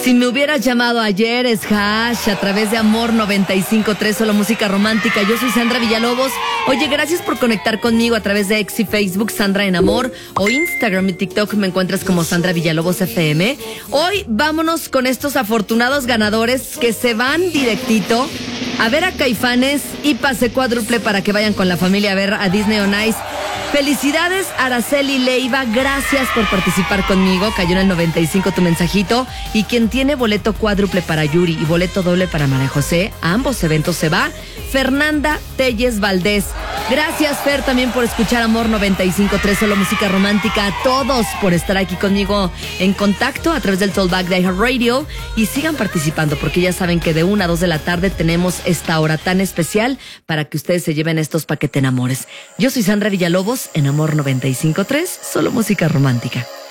Si me hubieras llamado ayer, es Hash, a través de Amor 95.3, solo música romántica. Yo soy Sandra Villalobos. Oye, gracias por conectar conmigo a través de X y Facebook, Sandra en Amor, o Instagram y TikTok me encuentras como Sandra Villalobos FM. Hoy vámonos con estos afortunados ganadores que se van directito a ver a Caifanes y pase cuádruple para que vayan con la familia a ver a Disney on Ice. Felicidades, Araceli Leiva, gracias por participar conmigo. Cayó en el 95 tu mensajito. Y quien tiene boleto cuádruple para Yuri y boleto doble para María José, a ambos eventos se va Fernanda Telles Valdés. Gracias, Fer, también por escuchar Amor 95.3, solo música romántica. A todos por estar aquí conmigo en contacto a través del Tollback de iHeartRadio. Y sigan participando porque ya saben que de 1 a 2 de la tarde tenemos esta hora tan especial para que ustedes se lleven estos paquetes enamores. Yo soy Sandra Villalobos en Amor 95.3, solo música romántica.